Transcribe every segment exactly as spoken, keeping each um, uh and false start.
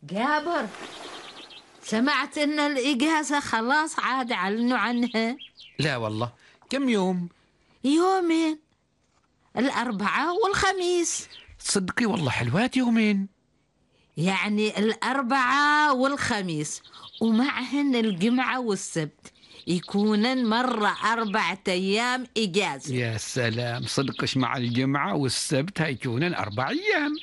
جابر، سمعت إن الإجازة خلاص عاد أعلنوا عنها؟ لا والله. كم يوم؟ يومين، الأربعاء والخميس. صدقي والله حلوات يومين. يعني الأربعاء والخميس ومعهن الجمعة والسبت، يكونن مرة أربعة أيام إجازة. يا سلام، صدقش مع الجمعة والسبت هيكونن أربع أيام.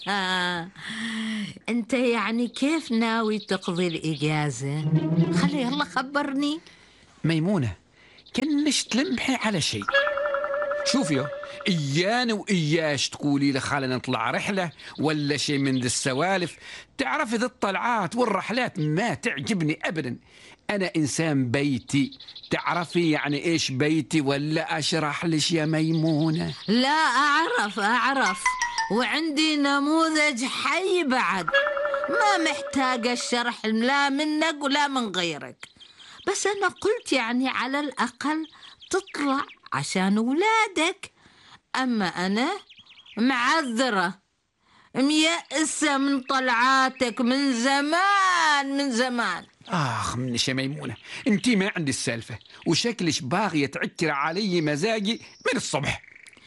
أنت يعني كيف ناوي تقضي الإجازة؟ خلي يلا خبرني. ميمونة، كنش تلمحي على شيء. شوفي، إيانا وإياش تقولي لي خلينا نطلع رحلة ولا شيء من ذي السوالف. تعرفي ذي الطلعات والرحلات ما تعجبني أبدا. أنا إنسان بيتي. تعرفي يعني إيش بيتي ولا أشرح لش يا ميمونة؟ لا، أعرف أعرف وعندي نموذج حي بعد، ما محتاجة الشرح لا منك ولا من غيرك. بس أنا قلت يعني على الأقل تطلع عشان ولادك. أما أنا معذرة، ميأسة من طلعاتك من زمان من زمان. آخ منش يا ميمونة، انتي ما عندي السالفة وشكلش باغية تعكر علي مزاجي من الصبح.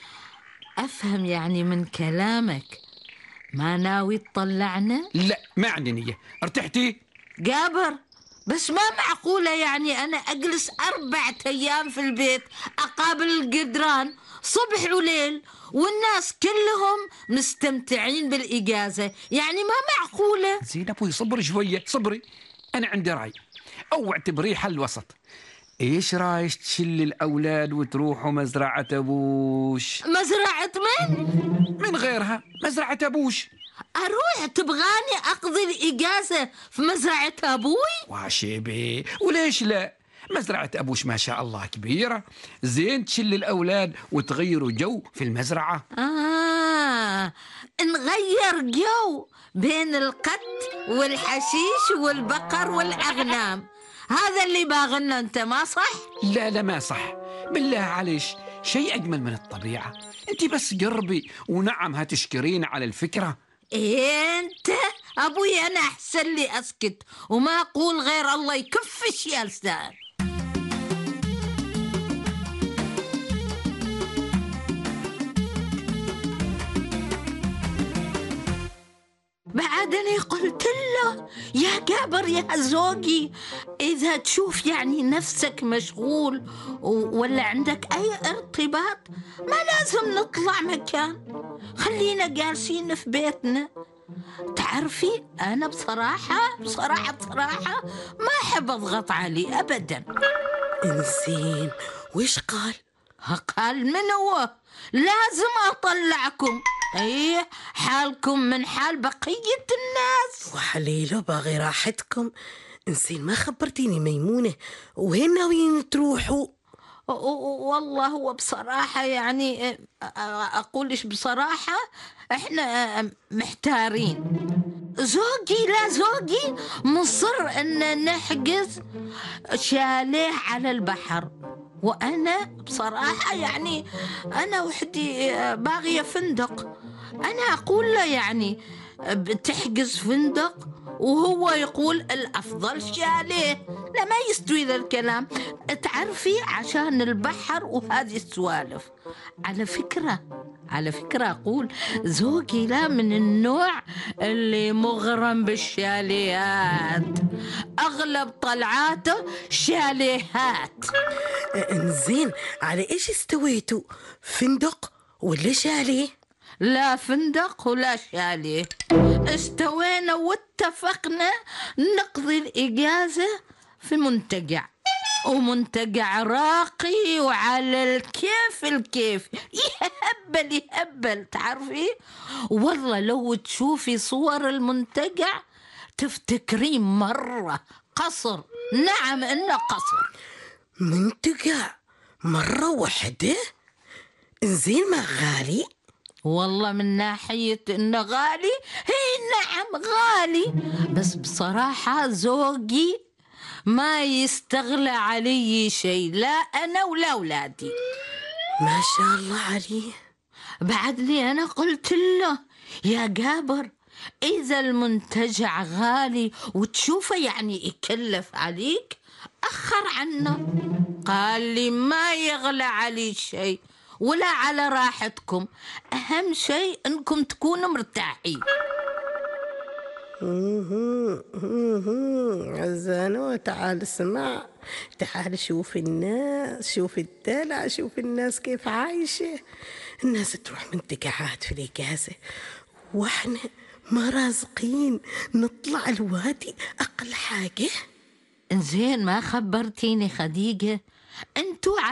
أفهم يعني من كلامك ما ناوي تطلعنا؟ لا، ما عندي نية. ارتحتي؟ جابر، بس ما معقولة يعني أنا أجلس أربعة أيام في البيت أقابل الجدران صبح وليل والناس كلهم مستمتعين بالإجازة، يعني ما معقولة. زين أبوي، صبري شوية صبري. أنا عندي رأي، أو اعتبريه حل وسط. إيش رايش تشل الأولاد وتروحوا مزرعة أبوش؟ مزرعة من؟ من غيرها، مزرعة أبوش. أروح تبغاني أقضي الإجازة في مزرعة أبوي؟ واشيبي، وليش لا؟ مزرعة أبوش ما شاء الله كبيرة، زين تشل الأولاد وتغيروا جو في المزرعة. آه، نغير جو بين القط والحشيش والبقر والأغنام، هذا اللي باغنا. أنت ما صح؟ لا لا ما صح، بالله عليش شيء أجمل من الطبيعة. أنت بس قربي ونعم هتشكرين على الفكرة. إيه أنت أبوي، أنا أحسن لي أسكت وما أقول غير الله يكفش يا لسان. بعدني قلت له يا جابر يا زوجي، إذا تشوف يعني نفسك مشغول ولا عندك أي ارتباط ما لازم نطلع مكان، خلينا جالسين في بيتنا. تعرفي أنا بصراحة بصراحة بصراحة ما أحب أضغط عليه أبدا. إنزين وإيش قال؟ قال من هو لازم أطلعكم، أيه حالكم من حال بقية الناس. وحليله باغي راحتكم. إنزين ما خبرتيني ميمونة، وين ناويين تروحوا؟ والله هو بصراحة يعني أقولش بصراحة إحنا محتارين. زوجي لا زوجي مصر إن نحجز شاليه على البحر، وأنا بصراحة يعني أنا وحدي باغية فندق. أنا أقول له يعني بتحجز فندق وهو يقول الأفضل شاليه. لا ما يستوي ذا الكلام، تعرفي عشان البحر وهذه السوالف. على فكرة على فكرة أقول زوجي لا من النوع اللي مغرم بالشاليهات، أغلب طلعاته شاليهات. إنزين على إيش استويتوا؟ فندق ولا شاليه؟ لا فندق ولا شاليه، استوينا واتفقنا نقضي الإجازة في منتجع، ومنتجع راقي وعلى الكيف الكيف، يهبل يهبل تعرفي. والله لو تشوفي صور المنتجع تفتكرين مرة قصر. نعم إنه قصر. منتجع مرة واحدة؟ إنزين ما غالي؟ والله من ناحية إنه غالي، هي نعم غالي، بس بصراحة زوجي ما يستغلى علي شيء، لا أنا ولا أولادي. ما شاء الله عليه. بعد لي أنا قلت له يا جابر إذا المنتجع غالي وتشوفه يعني يكلف عليك أخر عنه. قال لي ما يغلى علي شيء ولا على راحتكم، أهم شيء أنكم تكونوا مرتاحين. عزانو تعال اسمع، تعال شوف الناس، شوف الدلع، شوف الناس كيف عايشة. الناس تروح منتجعات في الإجازة واحنا ما رازقين نطلع الوادي أقل حاجة. زين ما خبرتيني خديجة، أنتوا